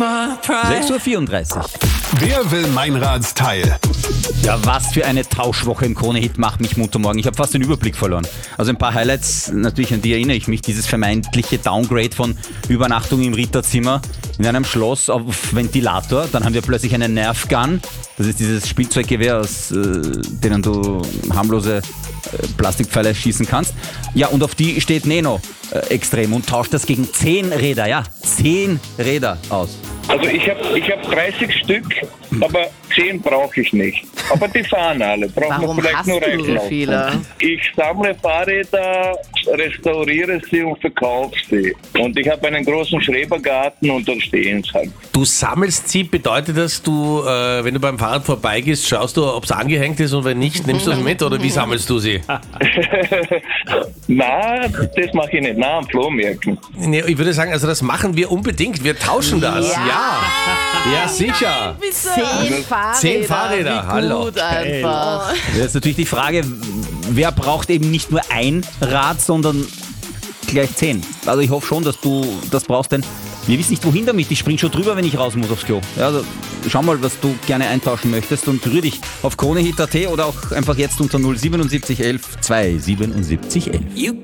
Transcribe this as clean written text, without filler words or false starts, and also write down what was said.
6:34 Uhr. Wer will Meinrads Teil? Ja, was für eine Tauschwoche im Krone-Hit macht mich munter morgen. Ich habe fast den Überblick verloren. Also ein paar Highlights, natürlich an die erinnere ich mich. Dieses vermeintliche Downgrade von Übernachtung im Ritterzimmer in einem Schloss auf Ventilator. Dann haben wir plötzlich eine Nerfgun. Das ist dieses Spielzeuggewehr, aus denen du harmlose Plastikpfeile schießen kannst. Ja, und auf die steht Neno extrem und tauscht das gegen 10 Räder. Ja, 10 Räder aus. Also ich hab 30 Stück, aber 10 brauche ich nicht. Aber die fahren alle. Brauchen Warum wir vielleicht hast nur du so reinlaufen. viele? Ich sammle Fahrräder, restauriere sie und verkaufe sie. Und ich habe einen großen Schrebergarten und dann stehen sie halt. Du sammelst sie, bedeutet das, du, wenn du beim Fahrrad vorbeigehst, schaust du, ob es angehängt ist und wenn nicht, nimmst du es mit oder wie sammelst du sie? Na, das mache ich nicht. Na, am Flohmärkten. Nee, ich würde sagen, also das machen wir unbedingt, wir tauschen das. Ja sicher. 10 Fahrräder. 10 Fahrräder, Wie hallo. gut einfach. Das ist natürlich die Frage, wer braucht eben nicht nur ein Rad, sondern gleich 10. Also ich hoffe schon, dass du das brauchst, denn wir wissen nicht, wohin damit. Ich spring schon drüber, wenn ich raus muss aufs Klo. Ja, also schau mal, was du gerne eintauschen möchtest und rühr dich auf KroneHit.at oder auch einfach jetzt unter 07711 27711.